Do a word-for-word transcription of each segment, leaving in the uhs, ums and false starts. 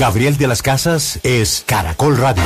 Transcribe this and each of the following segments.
Gabriel de las Casas es Caracol Radio.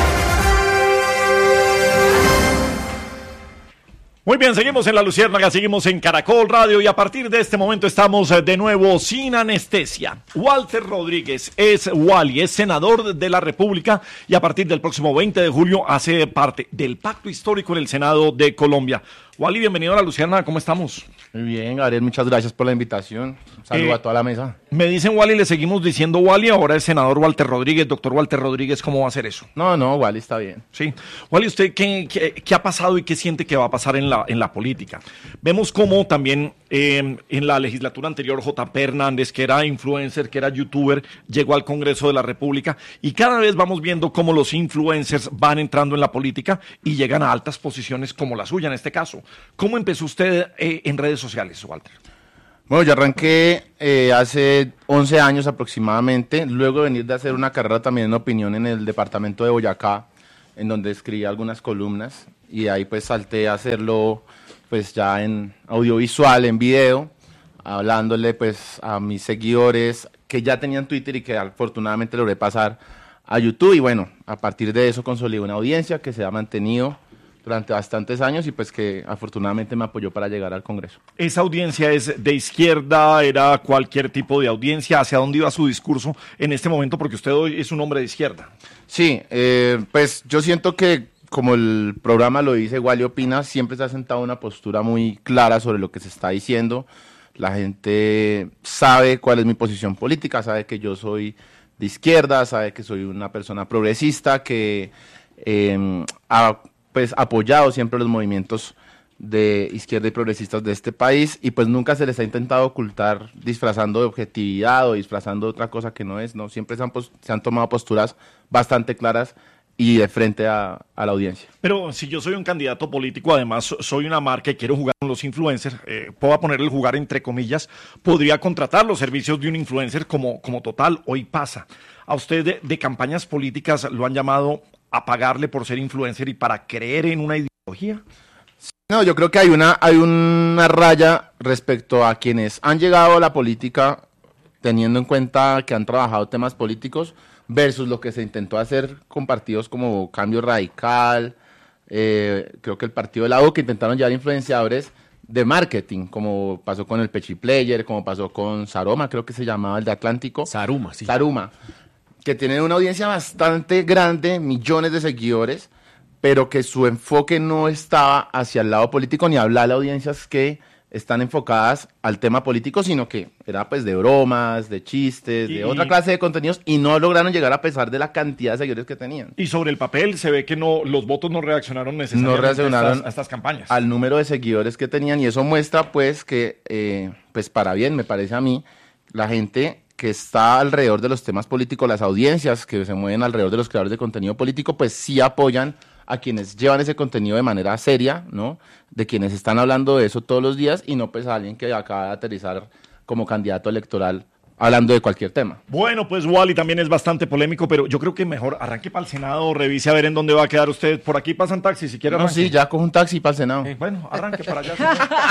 Muy bien, seguimos en La Luciérnaga, seguimos en Caracol Radio y a partir de este momento estamos de nuevo sin anestesia. Walter Rodríguez es Wally, es senador de la República y a partir del próximo veinte de julio hace parte del pacto histórico en el Senado de Colombia. Wally, bienvenido a La Luciérnaga, ¿cómo estamos? Muy bien, Gabriel, muchas gracias por la invitación. Un saludo eh, a toda la mesa. Me dicen Wally, le seguimos diciendo Wally, ahora es senador Walter Rodríguez. Doctor Walter Rodríguez, ¿cómo va a ser eso? No, no, Wally está bien. Sí. Wally, ¿usted qué, qué, qué ha pasado y qué siente que va a pasar en la, en la política? Vemos cómo también eh, en la legislatura anterior J P Hernández, que era influencer, que era youtuber, llegó al Congreso de la República y cada vez vamos viendo cómo los influencers van entrando en la política y llegan a altas posiciones como la suya en este caso. ¿Cómo empezó usted eh, en redes sociales, Walter? Bueno, yo arranqué eh, hace once años aproximadamente, luego de venir de hacer una carrera también en opinión en el departamento de Boyacá, en donde escribí algunas columnas, y ahí pues salté a hacerlo pues ya en audiovisual, en video, hablándole pues a mis seguidores que ya tenían Twitter y que afortunadamente logré pasar a YouTube, y bueno, a partir de eso consolidé una audiencia que se ha mantenido durante bastantes años y pues que afortunadamente me apoyó para llegar al Congreso. ¿Esa audiencia es de izquierda? ¿Era cualquier tipo de audiencia? ¿Hacia dónde iba su discurso en este momento? Porque usted hoy es un hombre de izquierda. Sí, eh, pues yo siento que como el programa lo dice, Wally Opina, siempre se ha sentado una postura muy clara sobre lo que se está diciendo. La gente sabe cuál es mi posición política, sabe que yo soy de izquierda, sabe que soy una persona progresista, que eh, ha pues apoyado siempre los movimientos de izquierda y progresistas de este país, y pues nunca se les ha intentado ocultar disfrazando de objetividad o disfrazando de otra cosa que no es, no, siempre se han, se han tomado posturas bastante claras y de frente a, a la audiencia. Pero si yo soy un candidato político, además soy una marca y quiero jugar con los influencers, eh, puedo poner el jugar entre comillas, podría contratar los servicios de un influencer como, como Total, hoy pasa. A usted de, de campañas políticas lo han llamado a pagarle por ser influencer y para creer en una ideología. No, yo creo que hay una, hay una raya respecto a quienes han llegado a la política teniendo en cuenta que han trabajado temas políticos versus lo que se intentó hacer con partidos como Cambio Radical, eh, creo que el partido de la U, que intentaron llevar influenciadores de marketing, como pasó con el Pechi Player, como pasó con Saroma, creo que se llamaba el de Atlántico. Saruma, sí. Saruma, que tienen una audiencia bastante grande, millones de seguidores, pero que su enfoque no estaba hacia el lado político ni hablar a audiencias que están enfocadas al tema político, sino que era pues de bromas, de chistes, y, de otra clase de contenidos, y no lograron llegar a pesar de la cantidad de seguidores que tenían. Y sobre el papel se ve que no, los votos no reaccionaron necesariamente no reaccionaron a, estas, a estas campañas. Al número de seguidores que tenían, y eso muestra pues que, eh, pues para bien, me parece a mí, la gente que está alrededor de los temas políticos, las audiencias que se mueven alrededor de los creadores de contenido político, pues sí apoyan a quienes llevan ese contenido de manera seria, ¿no? De quienes están hablando de eso todos los días, y no pues a alguien que acaba de aterrizar como candidato electoral hablando de cualquier tema. Bueno, pues Wally también es bastante polémico, pero yo creo que mejor arranque para el Senado, revise a ver en dónde va a quedar usted. Por aquí pasan taxis, si quiere arranque. No, sí, ya cojo un taxi para el Senado. Eh, bueno, arranque para allá.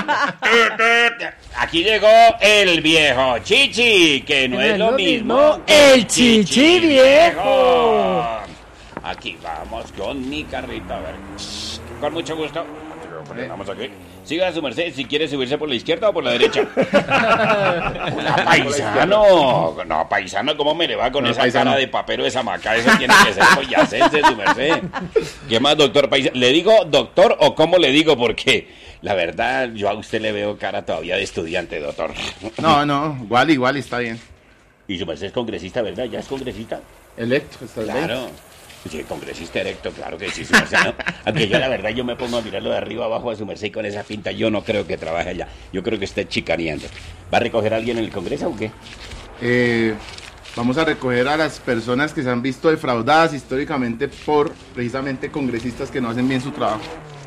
Aquí llegó el viejo Chichi, que no, no es lo mismo, mismo el Chichi, chichi viejo. Aquí vamos con mi carrito, a ver, con mucho gusto. Vamos aquí. Siga su merced, si quiere subirse por la izquierda o por la derecha. Hola, paisano. No, paisano, ¿cómo me le va con no, esa paisano. Cara de papero de Samacá? Eso tiene que ser boyacense, su merced. ¿Qué más, doctor paisano? ¿Le digo doctor o cómo le digo? Porque la verdad, yo a usted le veo cara todavía de estudiante, doctor. No, no, igual, igual, está bien. Y su merced es congresista, ¿verdad? ¿Ya es congresista? Electo, está bien. Claro. Sí, congresista erecto, claro que sí, su merced, ¿no? Aunque yo la verdad yo me pongo a mirarlo de arriba abajo a su merced y con esa pinta yo no creo que trabaje allá. Yo creo que esté chicaneando. ¿Va a recoger a alguien en el Congreso o qué? Eh, vamos a recoger a las personas que se han visto defraudadas históricamente por precisamente congresistas que no hacen bien su trabajo.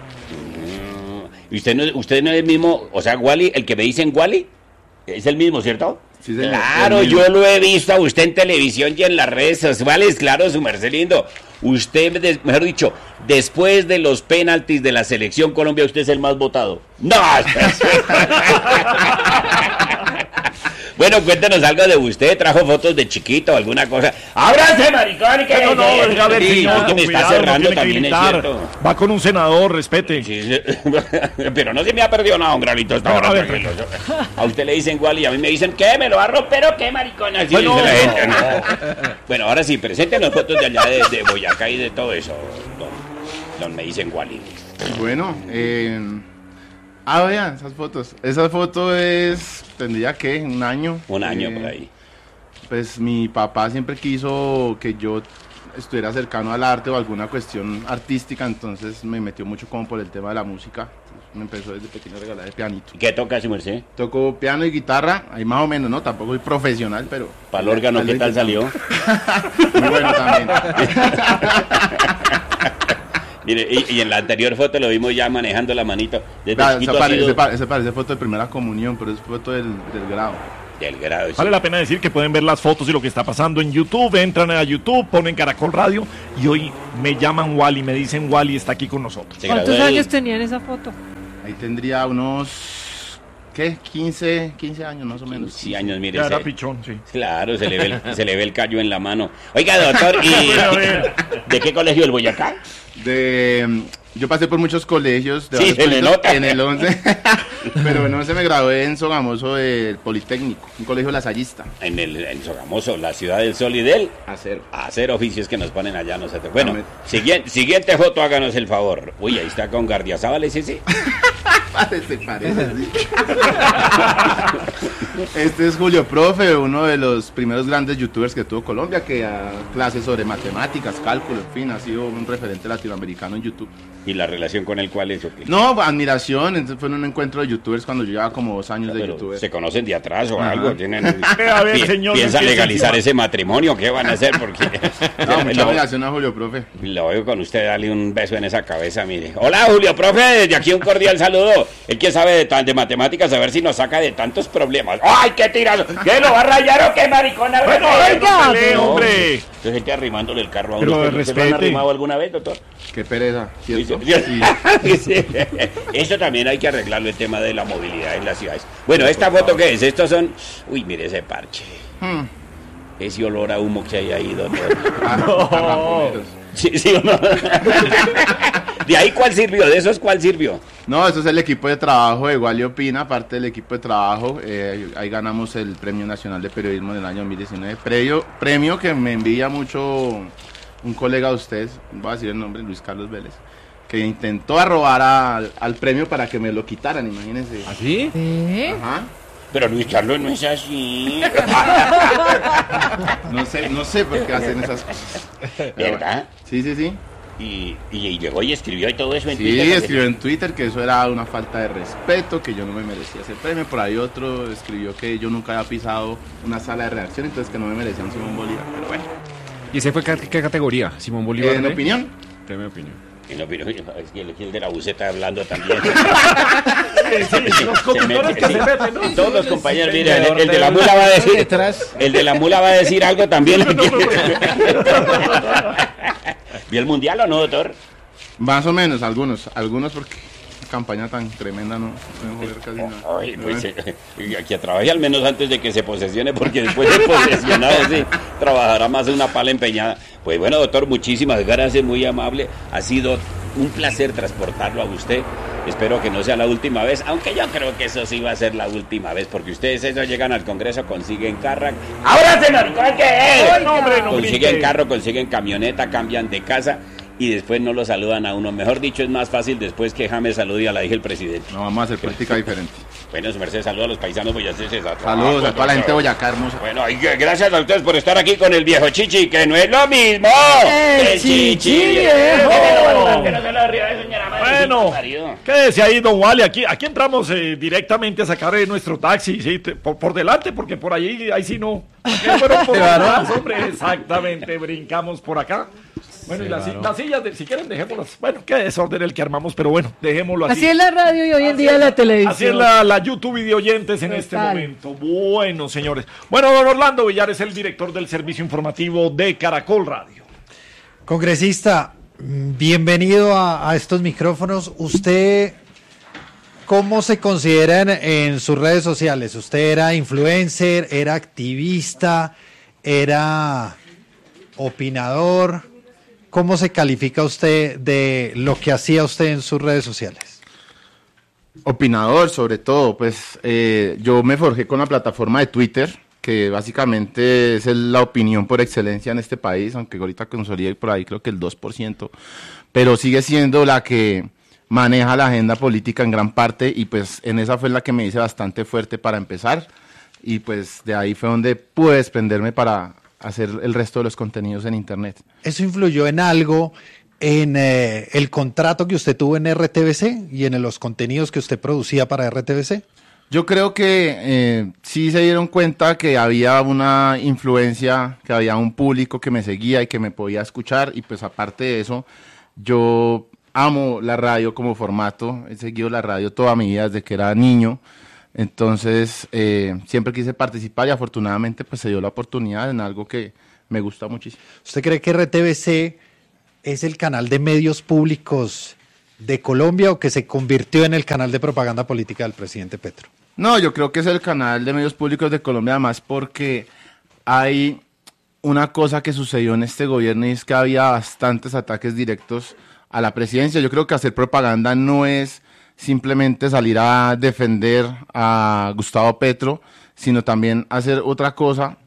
¿Y usted no, usted no es el mismo, o sea, Wally, el que me dicen Wally? ¿Es el mismo, cierto? Sí, señor. Claro, yo lo he visto a usted en televisión y en las redes sociales, claro, su merced lindo. Usted, mejor dicho, después de los penaltis de la selección Colombia, usted es el más votado. ¡No! Bueno, cuéntanos algo de usted. ¿Trajo fotos de chiquito, alguna cosa? ¡Ábrase, maricón! Que No, no, a ver, sí, señor, que me está cuidado, cerrando no tiene que también, es gritar. cierto. Va con un senador, respete. Sí, sí. Pero no se me ha perdido nada, un granito hasta Bueno, ahora. a ver, tranquilo. A usted le dicen igual y a mí me dicen, ¿qué? ¿Me lo va a romper o qué, maricón? Así Bueno, dice la no. gente, ¿no? Bueno, ahora sí, preséntenos fotos de allá de, de Boyacá y de todo eso, don, don me dicen Wally. Bueno, eh... ah, vean esas fotos. Esa foto es, tendría que, un año. Un año Eh, por ahí. Pues mi papá siempre quiso que yo estuviera cercano al arte o alguna cuestión artística, entonces me metió mucho como por el tema de la música. Entonces, me empezó desde pequeño a regalar el pianito. ¿Qué toca su merced? Toco piano y guitarra, ahí más o menos, ¿no? Tampoco soy profesional, pero... ¿Para el órgano ahí qué lo tal intentamos. salió? Muy bueno también. Mire, y, y en la anterior foto lo vimos ya manejando la manito. Desde Da, chiquito esa, ha parece, sido esa parece- esa parece foto de primera comunión, pero es foto del, del grado. del grado. sí. Vale la pena decir que pueden ver las fotos y lo que está pasando en YouTube. Entran a YouTube, ponen Caracol Radio y hoy me llaman Wally, me dicen Wally está aquí con nosotros. Se graduó ¿Cuántos del- años tenía en esa foto? Ahí tendría unos, ¿qué? quince, quince años más o menos. Sí, años, mire. Ya era se- pichón, sí. Claro, se le, ve el, se le ve el callo en la mano. Oiga, doctor, ¿y Bueno, a ver. de qué colegio el Boyacá? De, mm, yo pasé por muchos colegios. De Sí, varios se le colegios, nota. En el once, pero en once me gradué en Sogamoso del Politécnico, un colegio lasallista. En el en Sogamoso, la ciudad del sol y del Hacer. hacer oficios que nos ponen allá nosotros. Bueno, Amén. siguiente, siguiente foto, háganos el favor. Uy, ahí está con Gardiazabal, ese sí. Parece, parece. sí. Este es Julio Profe, uno de los primeros grandes youtubers que tuvo Colombia, que da clases sobre matemáticas, cálculo, en fin, ha sido un referente latinoamericano en YouTube. Y la relación con el cual es, ¿o qué? No, admiración, entonces fue en un encuentro de youtubers cuando yo llevaba como dos años de Pero youtuber. se conocen de atrás o Ajá. algo, tienen A ver, pi- señor, piensan no empiece legalizar encima. ese matrimonio, ¿qué van a hacer? Porque No, mucha lo, admiración a Julio Profe. lo veo con usted, dale un beso en esa cabeza, mire. Hola, Julio, profe, desde aquí un cordial saludo. El que sabe de, tan- de matemáticas, a ver si nos saca de tantos problemas. ¡Ay, qué tirazo! ¿Qué lo va a rayar o qué, maricona? Bueno, Ay, oiga, no, pelee, hombre. Entonces gente arrimándole el carro a Pero uno. ¿Se lo respete. han arrimado alguna vez, doctor? Qué pereza, ¿cierto? Sí, sí. Sí. Eso también hay que arreglarlo, el tema de la movilidad en las ciudades. Bueno, ¿esta foto qué es? Estos son... Uy, mire ese parche. Hmm. Ese olor a humo que hay ahí, doctor. Ah, arraconeros. Sí, sí o no. ¿De ahí cuál sirvió? ¿De esos cuál sirvió? No, eso es el equipo de trabajo de Wally Opina, parte del equipo de trabajo. Eh, ahí ganamos el Premio Nacional de Periodismo en el año dos mil diecinueve. Premio, premio que me envía mucho un colega de ustedes, voy a decir el nombre, Luis Carlos Vélez, que intentó arrobar al, al premio para que me lo quitaran, imagínense. ¿Así? ¿Eh? Ajá. Pero Luis Carlos no es así. No sé, no sé por qué hacen esas cosas. ¿Verdad? Sí, sí, sí. Y, y, y llegó y escribió y todo eso en Sí, Twitter. escribió en Twitter que eso era una falta de respeto, que yo no me merecía ese premio. Por ahí otro escribió que yo nunca había pisado una sala de redacción, entonces que no me merecía un Simón Bolívar. Pero bueno, ¿Y ese fue qué, qué categoría? ¿Simón Bolívar? en ¿de? opinión, Premio opinión. Y no, pero es que el, el de la buceta hablando también. Los conductores que se meten, ¿no? Todos los compañeros, mire, el, el de la mula va a decir, el de la mula va a decir algo también. ¿Vio el mundial o no, doctor? más o menos, algunos, algunos porque campaña tan tremenda no pueden joder casi nada. Ay, pues, eh, que trabaje al menos antes de que se posesione, porque después de posesionado sí, trabajará más de una pala empeñada. Pues bueno, doctor, muchísimas gracias, muy amable. Ha sido un placer transportarlo a usted. Espero que no sea la última vez, aunque yo creo que eso sí va a ser la última vez, porque ustedes eso llegan al Congreso, consiguen carro. ¡Ahora se maricón que es! No, hombre, no Consiguen brinque. carro, consiguen camioneta, cambian de casa y después no lo saludan a uno. Mejor dicho, es más fácil después que James salude a la hija del presidente. No, vamos a hacer política diferente. Bueno, su merced, saludos a los paisanos boyacenses. Saludos a toda la gente de Boyacá hermosa. Bueno, y que- gracias a ustedes por estar aquí con el viejo Chichi, que no es lo mismo. ¡El Chichi viejo! Que no se lo ríe, señora madre, Bueno, su marido. quédese ahí, don Wally. Aquí, aquí entramos eh, directamente a sacar eh, nuestro taxi, sí, te- por, por delante, porque por ahí, ahí sí no. Aquí fueron por detrás, hombre, exactamente, brincamos por acá. Bueno, y las, si- las sillas, de- si quieren, dejémoslas. Bueno, qué desorden el que armamos, pero bueno, dejémoslo así. Así es la radio y hoy en Así día es la televisión. Así es la, la YouTube video oyentes en este Total. momento. Bueno, señores. Bueno, don Orlando Villar es el director del servicio informativo de Caracol Radio. Congresista, mm, bienvenido a, a estos micrófonos. Usted ¿Cómo se consideran en sus redes sociales? ¿Usted era influencer, era activista, era opinador? ¿Cómo se califica usted de lo que hacía usted en sus redes sociales? Opinador, sobre todo, pues eh, yo me forjé con la plataforma de Twitter, que básicamente es el- la opinión por excelencia en este país, aunque ahorita consolide por ahí creo que el dos por ciento, pero sigue siendo la que maneja la agenda política en gran parte, y pues en esa fue la que me hice bastante fuerte para empezar, y pues de ahí fue donde pude desprenderme para hacer el resto de los contenidos en internet. ¿Eso influyó en algo en eh, el contrato que usted tuvo en R T V C y en los contenidos que usted producía para R T V C? Yo creo que eh, sí se dieron cuenta que había una influencia, que había un público que me seguía y que me podía escuchar, y pues aparte de eso, yo amo la radio como formato, he seguido la radio toda mi vida desde que era niño, entonces eh, siempre quise participar y afortunadamente pues se dio la oportunidad en algo que me gusta muchísimo. ¿Usted cree que R T V C es el canal de medios públicos de Colombia o que se convirtió en el canal de propaganda política del presidente Petro? No, yo creo que es el canal de medios públicos de Colombia, además porque hay una cosa que sucedió en este gobierno y es que había bastantes ataques directos a la presidencia. Yo creo que hacer propaganda no es simplemente salir a defender a Gustavo Petro, sino también hacer otra cosa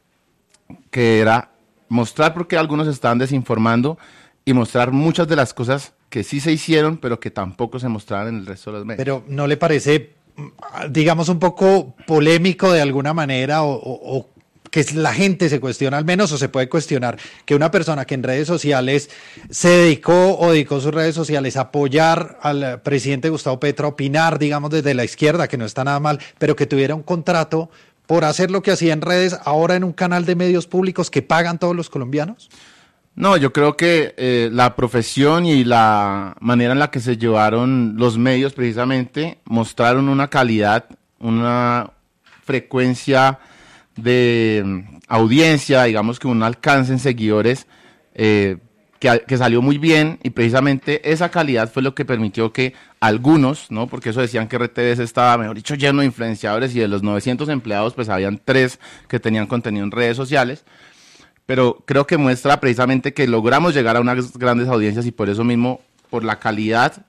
que era mostrar por qué algunos estaban desinformando y mostrar muchas de las cosas que sí se hicieron, pero que tampoco se mostraban en el resto de los medios. Pero ¿no le parece, digamos, un poco polémico de alguna manera o, o- o que la gente se cuestiona al menos, o se puede cuestionar que una persona que en redes sociales se dedicó o dedicó sus redes sociales a apoyar al presidente Gustavo Petro, a opinar, digamos, desde la izquierda, que no está nada mal, pero que tuviera un contrato por hacer lo que hacía en redes, ahora en un canal de medios públicos que pagan todos los colombianos? No, yo creo que eh, la profesión y la manera en la que se llevaron los medios precisamente mostraron una calidad, una frecuencia de mm, audiencia, digamos que un alcance en seguidores eh, que, que salió muy bien, y precisamente esa calidad fue lo que permitió que algunos, ¿no? Porque eso decían que R T V C estaba, mejor dicho, lleno de influenciadores, y de los novecientos empleados pues habían tres que tenían contenido en redes sociales. Pero creo que muestra precisamente que logramos llegar a unas grandes audiencias, y por eso mismo, por la calidad,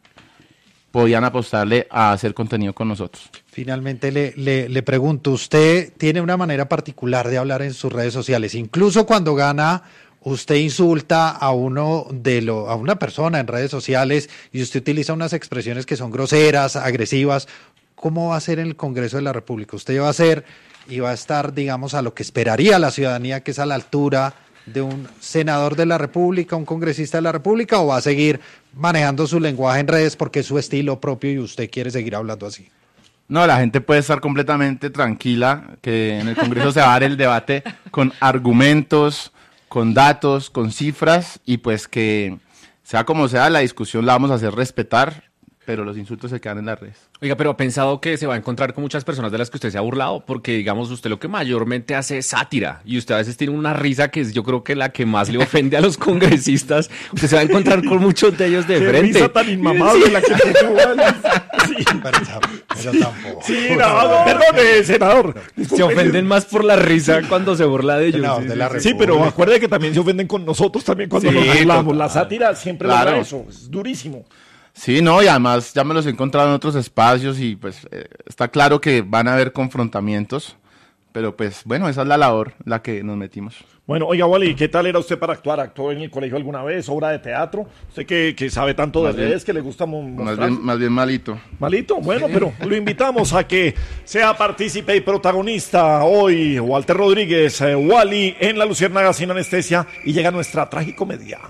podían apostarle a hacer contenido con nosotros. Finalmente le, le, le pregunto, usted tiene una manera particular de hablar en sus redes sociales, incluso cuando gana, usted insulta a uno de lo, a una persona en redes sociales y usted utiliza unas expresiones que son groseras, agresivas. ¿Cómo va a ser en el Congreso de la República? ¿Usted va a ser y va a estar, digamos, a lo que esperaría la ciudadanía, que es a la altura de un senador de la República, un congresista de la República, o va a seguir manejando su lenguaje en redes porque es su estilo propio y usted quiere seguir hablando así? No, la gente puede estar completamente tranquila, que en el Congreso se va a dar el debate con argumentos, con datos, con cifras, y pues que sea como sea, la discusión la vamos a hacer respetar, pero los insultos se quedan en las redes. Oiga, pero ha pensado que se va a encontrar con muchas personas de las que usted se ha burlado, porque digamos, usted lo que mayormente hace es sátira, y usted a veces tiene una risa que es, yo creo que la que más le ofende a los congresistas. Usted se va a encontrar con muchos de ellos de Qué frente. risa tan inmamable la que tiene Wallace. Sí, Pero, pero tampoco. sí, no, perdone, senador. Se ofenden más por la risa cuando se burla de ellos. No, Sí, de sí, la sí. Sí, pero acuerde que también se ofenden con nosotros también cuando Sí, nos burlamos. total. La sátira siempre Claro. logra eso, es durísimo. Sí, no, y además ya me los he encontrado en otros espacios, y pues eh, está claro que van a haber confrontamientos, pero pues bueno, esa es la labor en la que nos metimos. Bueno, oiga, Wally, ¿qué tal era usted para actuar? ¿Actuó en el colegio alguna vez? ¿Obra de teatro? Usted que, que sabe tanto de Más bien- redes, que le gusta mo- Más mostrar. bien, más bien malito. Malito, bueno, pero lo invitamos a que sea partícipe y protagonista hoy, Walter Rodríguez, eh, Wally, en La Luciérnaga sin anestesia, y llega nuestra tragicomedia.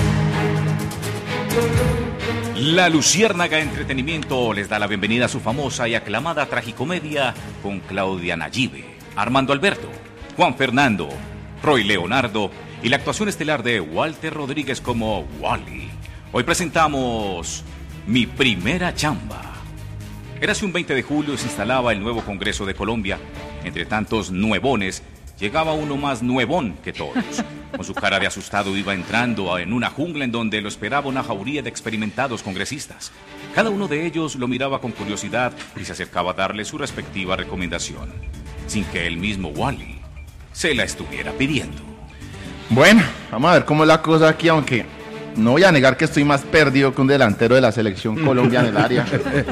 La Luciérnaga Entretenimiento les da la bienvenida a su famosa y aclamada tragicomedia con Claudia Nayibe, Armando Alberto, Juan Fernando, Roy Leonardo y la actuación estelar de Walter Rodríguez como Wally. Hoy presentamos Mi Primera Chamba. Érase un veinte de julio y se instalaba el nuevo Congreso de Colombia. Entre tantos nuevones, llegaba uno más nuevón que todos. Con su cara de asustado iba entrando en una jungla en donde lo esperaba una jauría de experimentados congresistas. Cada uno de ellos lo miraba con curiosidad y se acercaba a darle su respectiva recomendación, sin que el mismo Wally se la estuviera pidiendo. Bueno, vamos a ver cómo es la cosa aquí, aunque no voy a negar que estoy más perdido que un delantero de la selección colombiana en el área.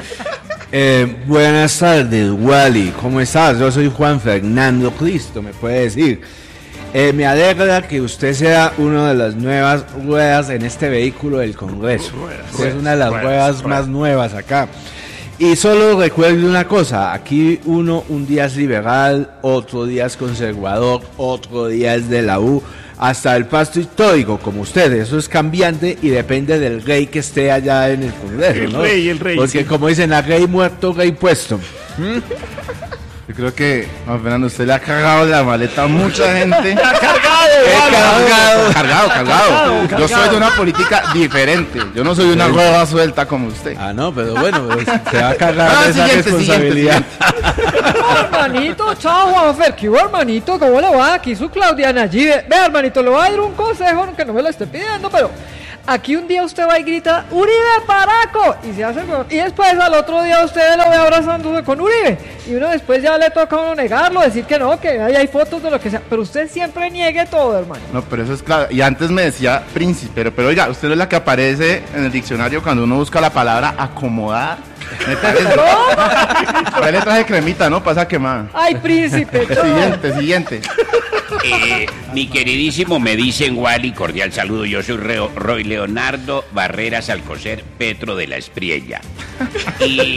Eh, buenas tardes, Wally. ¿Cómo estás? Yo soy Juan Fernando Cristo, me puede decir. Eh, me alegra que usted sea una de las nuevas ruedas en este vehículo del Congreso. Usted es una de las ruedas, ruedas más nuevas acá. Y solo recuerde una cosa, aquí uno un día es liberal, otro día es conservador, otro día es de la U, hasta el pasto histórico, como usted. Eso es cambiante y depende del rey que esté allá en el Congreso, ¿no? El rey, el rey. Porque sí, como dicen, a rey muerto, rey puesto. ¿Mm? Yo creo que, Juan Fernando, usted le ha cargado la maleta a mucha gente. ¡Ha cargado! Cargado, cargado, cargado. Yo soy de una política diferente. Yo no soy una rueda suelta como usted. Ah, no, pero bueno, pues, se va a cargar Ah, de esa siguiente, responsabilidad. Hermanito, chao Juanfer, ¿qué hubo, hermanito? ¿Cómo le va? Aquí su Claudia Nayibe. Ve, hermanito, le voy a dar un consejo, que no me lo esté pidiendo, pero aquí un día usted va y grita ¡Uribe Paraco! Y se hace el huevón. Y después al otro día usted lo ve abrazándose con Uribe. Y uno después ya le toca a uno negarlo, decir que no, que ahí hay fotos de lo que sea. Pero usted siempre niegue todo, hermano. No, pero eso es claro. Y antes me decía príncipe, pero, pero oiga, usted no es la que aparece en el diccionario cuando uno busca la palabra acomodar. Me parece. Por ahí le traje cremita, ¿no? Pasa quemada. Ay, príncipe. chao. Siguiente, siguiente. Eh, mi queridísimo, me dicen Wally, cordial saludo. Yo soy Reo, Roy Leonardo Barreras Alcocer Petro de la Espriella. Y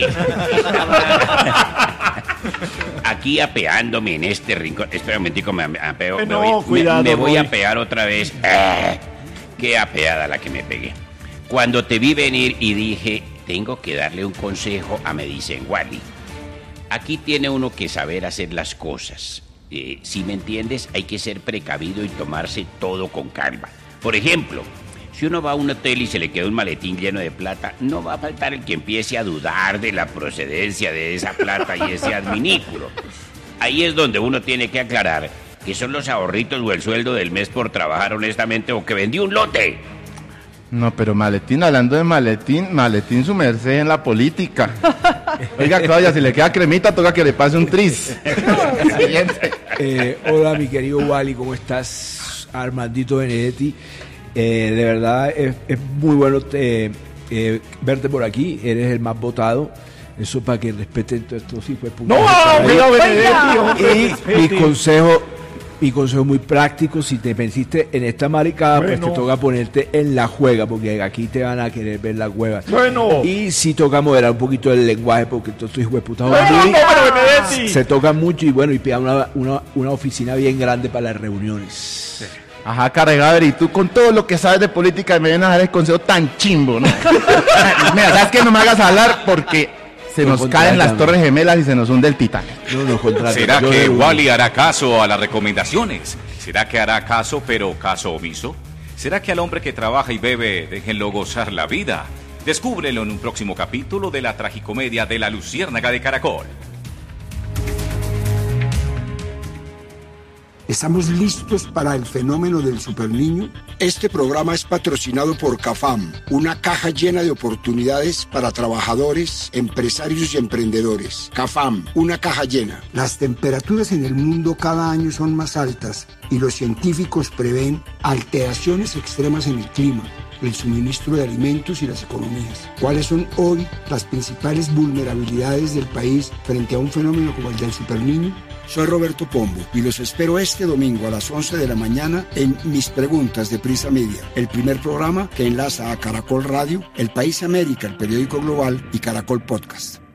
estaba aquí apeándome en este rincón. Espera un momentico, me apeo. No, me voy, cuidado, me, me voy Roy. a apear otra vez. Ah, qué apeada la que me pegué. Cuando te vi venir y dije, tengo que darle un consejo a me dicen Wally. Aquí tiene uno que saber hacer las cosas. Eh, si me entiendes, hay que ser precavido y tomarse todo con calma. Por ejemplo, si uno va a un hotel y se le queda un maletín lleno de plata, no va a faltar el que empiece a dudar de la procedencia de esa plata y ese adminículo. Ahí es donde uno tiene que aclarar que son los ahorritos o el sueldo del mes por trabajar honestamente o que vendí un lote. No, pero maletín, hablando de maletín, maletín su merced en la política. Oiga, Claudia, si le queda cremita, toca que le pase un tris. Siguiente. Eh, hola, mi querido Wally, ¿cómo estás? Armandito Benedetti. Eh, de verdad, es, es muy bueno te, eh, verte por aquí. Eres el más votado. Eso para que respeten todos estos hijos de puta. ¡No! ¡Cuidado, Benedetti! Y mi consejo... Mi consejo muy práctico, si te pensiste en esta maricada, Bueno. pues te toca ponerte en la juega, porque aquí te van a querer ver las huevas. Bueno. Y si toca moderar un poquito el lenguaje, porque todos estos hijos de puta Bueno, hombres no, pero Benedetti. se toca mucho y bueno, y pida una, una, una oficina bien grande para las reuniones. Ajá, cargador, y tú con todo lo que sabes de política me vienes a dar el consejo tan chimbo, ¿no? Mira, ¿sabes qué? No me hagas hablar porque se No, nos contratan. caen las torres gemelas y se nos hunde el Titanic. No, no, contrario. ¿Será Yo que de- Wally hará caso a las recomendaciones? ¿Será que hará caso, pero caso omiso? ¿Será que al hombre que trabaja y bebe, déjenlo gozar la vida? Descúbrelo en un próximo capítulo de la tragicomedia de La Luciérnaga de Caracol. ¿Estamos listos para el fenómeno del superniño? Este programa es patrocinado por CAFAM, una caja llena de oportunidades para trabajadores, empresarios y emprendedores. CAFAM, una caja llena. Las temperaturas en el mundo cada año son más altas y los científicos prevén alteraciones extremas en el clima, el suministro de alimentos y las economías. ¿Cuáles son hoy las principales vulnerabilidades del país frente a un fenómeno como el del superniño? Soy Roberto Pombo y los espero este domingo a las once de la mañana en Mis Preguntas de Prisa Media, el primer programa que enlaza a Caracol Radio, El País América, el periódico global y Caracol Podcast.